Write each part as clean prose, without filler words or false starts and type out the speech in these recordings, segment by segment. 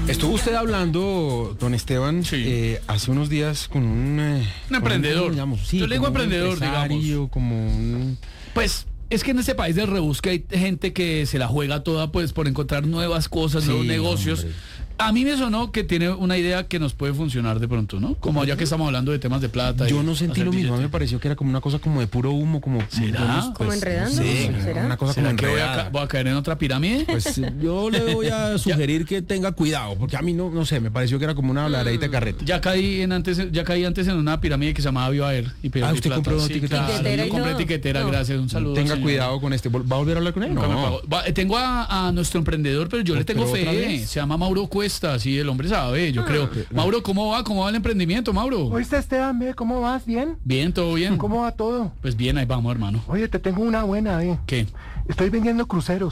Estuvo usted hablando, don Esteban, Sí. hace unos días con un emprendedor. Sí, Yo le digo como un emprendedor, empresario, digamos. como un... Pues es que en este país del rebusque hay gente que se la juega toda pues por encontrar nuevas cosas, Sí, nuevos negocios. hombre. A mí me sonó que tiene una idea que nos puede funcionar de pronto, ¿no? Como ya que estamos hablando de temas de plata. Yo y no sentí hacer lo mismo, a mí me billetes. pareció que era como una cosa como de puro humo, como... ¿Será? ¿Como enredando? Sí, ¿Será? una cosa ¿Será como que enredada. voy a caer en otra pirámide? Pues yo le voy a sugerir que tenga cuidado, porque a mí no sé, me pareció que era como una habladeita de carreta. Ya caí antes en una pirámide que se llamaba Viva Air. Y perdí ¿usted plata. compró Sí, etiquetera? claro, ¿Tiquetera yo y compré todo? etiquetera, No. gracias. Un saludo. Tenga señor. cuidado con este. ¿Va a volver a hablar con él? Nunca me No. pagó. Tengo a nuestro emprendedor, pero yo le tengo ¿Pero otra fe. vez? Se llama Mauro Cuesta, sí, el hombre sabe, yo creo. Mauro, ¿cómo va? ¿Cómo va el emprendimiento, Mauro? ¿Oíste, Esteban? Ve, ¿cómo vas? ¿Bien? Bien, todo bien. ¿Cómo va todo? Pues bien, ahí vamos, hermano. Oye, te tengo una buena, ¿Qué? Estoy vendiendo cruceros.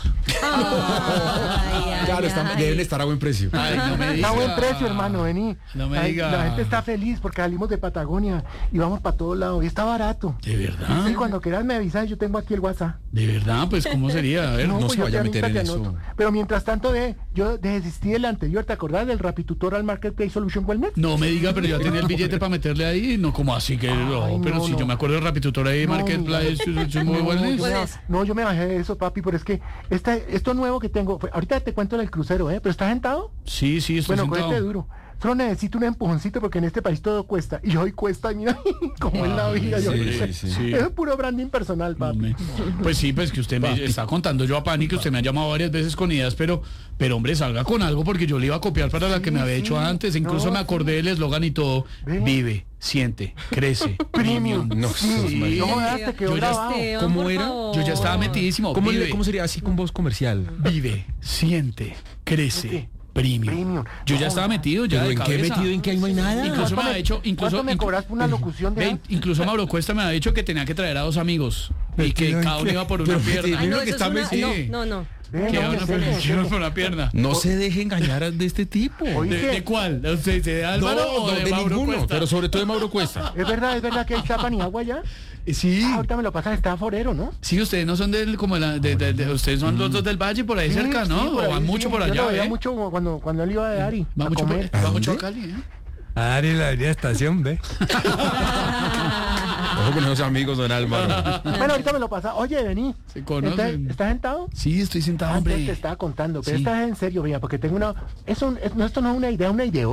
Claro, deben estar a buen precio. Ay, no me Está diga. a buen precio, hermano, vení. No me Ay, diga. La gente está feliz porque salimos de Patagonia y vamos para todos lados. Y está barato. ¿De verdad? Sí, cuando quieras me avisas, yo tengo aquí el WhatsApp. ¿De verdad? Pues, ¿cómo sería? A ver. no pues se yo vaya a te meter ahorita en te eso. anoto. Pero mientras tanto, yo desistí del anterior. ¿Te acordás del Rapitutorial Marketplace Solution Wellness? No me diga, pero ya tenía el billete para meterle ahí. No, como así que no, Ay, pero no, si no. yo me acuerdo de Rapitutor ahí, No, Marketplace, es muy bueno. yo me bajé de eso, papi, pero es que esto nuevo que tengo, ahorita te cuento del crucero, pero ¿estás sentado? Sí, estoy Bueno, sentado. cueste duro. Solo necesito un empujoncito porque en este país todo cuesta. Y hoy cuesta, y mira, como en la vida. sí, yo sí. Es puro branding personal, papi. Pues sí, pues que usted me está contando yo a Pani que usted me ha llamado varias veces con ideas, pero hombre, salga con algo porque yo le iba a copiar para la que me había hecho antes. Incluso No, me acordé del eslogan y todo. Ve. Vive, siente, crece, Premium. No, Sí. No jodas, te quedó Yo ya grabado. ¿Cómo era? Yo ya estaba metidísimo. Vive, ¿Cómo sería así con voz comercial? vive, siente, crece, premium. Premium. Yo ya estaba metido ya ¿Pero de en qué cabeza. metido? ¿En qué ahí no hay nada? Incluso me ¿Cuánto ha hecho, ¿Cuánto me cobras por una locución de incluso Mauro Cuesta me ha dicho que tenía que traer a 2 amigos y que ¿Metido en cada uno qué? iba por una Pero pierna. metido Ay, no, que eso está es una... metido. No. Ve, Que no, iba en una serio, en serio. por una pierna. No se deje engañar de este tipo. Oye, ¿De cuál? ¿De Álvaro o de Mauro ninguno, Cuesta? pero sobre todo de Mauro Cuesta. Es verdad que hay tapa ni agua ya. Sí. Ahorita me lo pasas, está forero, ¿no? Sí, ustedes no son del como ustedes son los dos del Valle por ahí Sí, cerca, ¿no? sí, por O ahí, van sí. mucho por Yo allá, lo veía ¿eh? mucho cuando él iba de Ari Va a mucho comer. va mucho a dónde? Cali, ¿eh? Ari, la avenida Estación, ve. Ojo con esos amigos, don Álvaro. Bueno, ahorita me lo pasa. Oye, vení. Se conocen. Entonces, ¿estás sentado? Sí, estoy sentado, Antes te hombre. estaba contando, pero Sí. esta es en serio, vea, porque tengo esto no es una idea, una idea.